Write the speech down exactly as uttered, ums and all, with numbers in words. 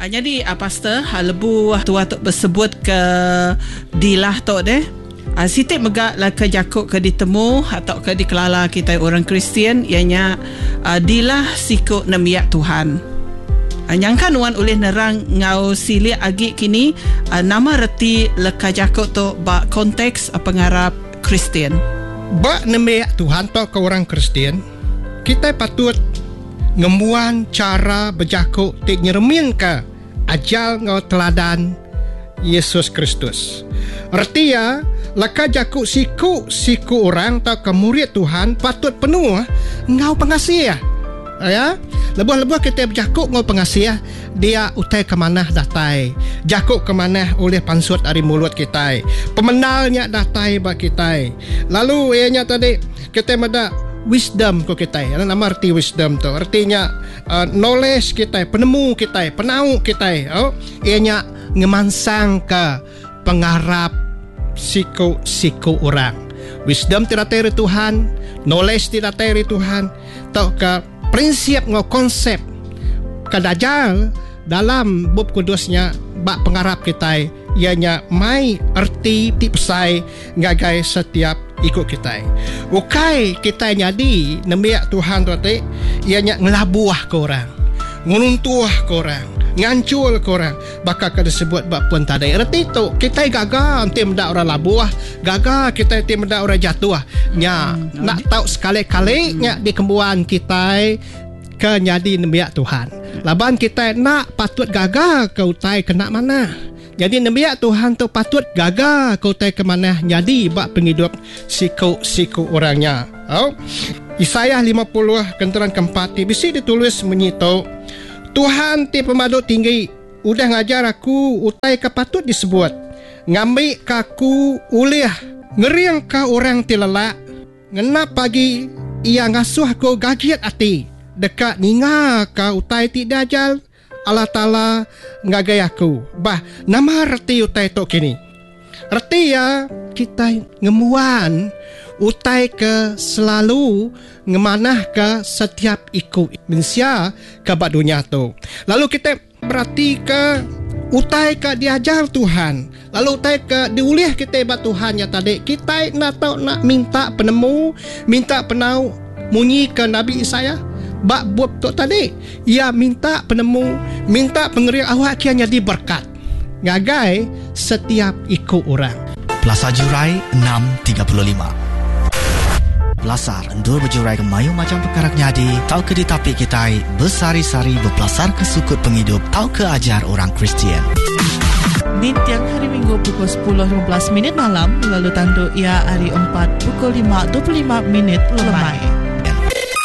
Uh, jadi uh, pastor uh, lebu tua tu bersebut ke dilah tu deh. Uh, sitik megak lah ke jakuk ke ditemu atau ke dikelala kita orang Kristian ianya uh, dilah sikuk nemiak Tuhan. Uh, nyangkan wan oleh nerang ngau silik agi kini uh, nama reti leka jakuk tu bak konteks uh, pengarap Kristian. Bak nemiak Tuhan tu ke orang Kristian, kita patut ngemuan cara berjakuk tik nyeremin ke ajal ngau teladan Yesus Kristus. Artinya laka jakuk siku siku orang tau ke murid Tuhan patut penuh ngau pengasih ya. Lebuh-lebuh kita berjakuk ngau pengasih dia utai ke mana datai, jakuk ke mana oleh pansut dari mulut kita, pemenalnya datai bak kita. Lalu ianya tadi kita meda wisdom ko kita. Ano nama arti wisdom tu? Artinya uh, knowledge kita, penemu kita, penau kita. Oh, ianya ngemansang ke pengarap siku-siku orang. Wisdom tidak dari Tuhan, knowledge tidak dari Tuhan. Tau ke prinsip ngo konsep kadajal dalam bab kudusnya bak pengarap kita. Ianya mai arti tipsai ngagai setiap ikut kita. Ukai kita nyadi nemiak Tuhan tu te ianya ngelabuah ke orang, ngununtuah ke orang, ngancul ke orang, bakal kada sebut bab pun tadai. Erti tu kita gagal nanti mendak orang labuah, gagal kita nanti mendak orang jatuh. Nya hmm, nak tahu sekali-kali nya di kembuan kita ke nyadi nemiak Tuhan. Laban kita nak patut gagal ke utai kena mana. Jadi nemiak Tuhan tu patut gagal kau tay ke mana jadi bak penghidup siku-siku orangnya. Oh. Yesaya lima puluh kenteran keempat bisi ditulis menyito Tuhan ti pemadu tinggi udah ngajar aku utai ke patut disebut ngambil kaku ulih ngeriang ka orang ti lelak ngenap pagi ia ngasuh aku gagiat ati dekat ninga ka utai ti dajal Allah Ta'ala ngagai aku. Bah, nama reti utai tok kini. Reti ya kita ngemuan utai ke selalu ngemanah ke setiap iku manusia ke bak dunia tu. Lalu kita berarti ke utai ke diajar Tuhan. Lalu utai ke diulih kita bak Tuhan ya tadi. Kita nak tahu nak minta penemu, minta penau munyi ke Nabi Isaya. Bak buat tu tadi ia minta penemu, minta pengeriak awak kianya diberkat ngagai setiap ikut orang. Plaza Jurai enam tiga puluh lima. Belasar endur berjurai ke mayu macam perkara nyadi tau ke di tapi kita bersari-sari berpelasar ke sukut penghidup tau ke ajar orang Kristian. Di tiang hari Minggu pukul sepuluh lima belas minit malam lalu tanduk ia hari empat pukul lima dua puluh lima minit lemai.